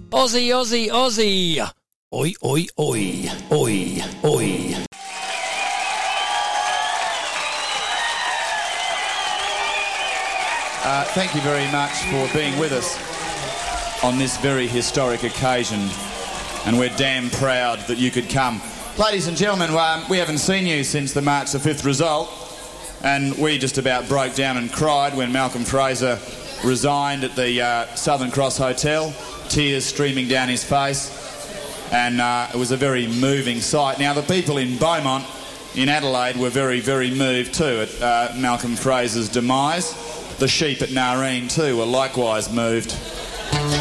Aussie, Aussie, Aussie. Oi, oi, oi, oi, oi. Thank you very much for being with us on this very historic occasion, and we're damn proud that you could come. Ladies and gentlemen, we haven't seen you since the March the 5th result, and we just about broke down and cried when Malcolm Fraser resigned at the Southern Cross Hotel, tears streaming down his face, and it was a very moving sight. Now, the people in Beaumont, in Adelaide, were very, very moved too at Malcolm Fraser's demise. The sheep at Nareen too were likewise moved.